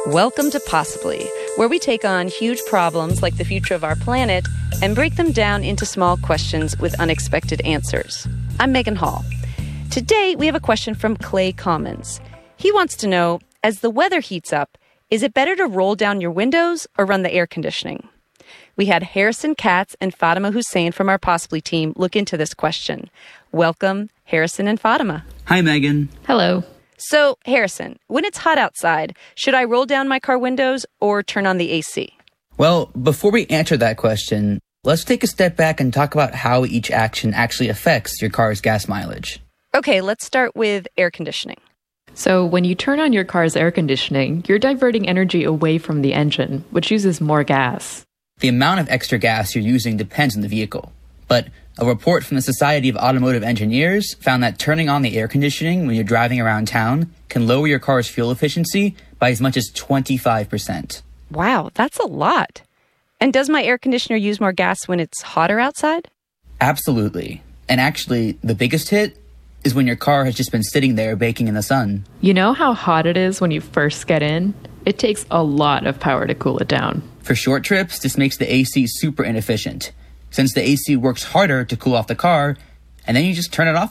Welcome to Possibly, where we take on huge problems like the future of our planet and break them down into small questions with unexpected answers. I'm Megan Hall. Today, we have a question from Clay Commons. He wants to know, as the weather heats up, is it better to roll down your windows or run the air conditioning? We had Harrison Katz and Fatima Hussein from our Possibly team look into this question. Welcome, Harrison and Fatima. Hi, Megan. Hello. So, Harrison, when it's hot outside, should I roll down my car windows or turn on the AC? Well, before we answer that question, let's take a step back and talk about how each action actually affects your car's gas mileage. Okay, let's start with air conditioning. So when you turn on your car's air conditioning, you're diverting energy away from the engine, which uses more gas. The amount of extra gas you're using depends on the vehicle. But a report from the Society of Automotive Engineers found that turning on the air conditioning when you're driving around town can lower your car's fuel efficiency by as much as 25%. Wow, that's a lot. And does my air conditioner use more gas when it's hotter outside? Absolutely. And actually, the biggest hit is when your car has just been sitting there baking in the sun. You know how hot it is when you first get in? It takes a lot of power to cool it down. For short trips, this makes the AC super inefficient, since the AC works harder to cool off the car, and then you just turn it off